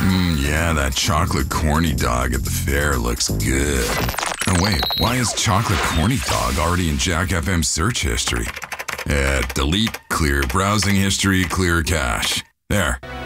Yeah, that chocolate corny dog at the fair looks good. Oh wait, why is chocolate corny dog already in Jack FM search history? Delete, clear browsing history, clear cache. There.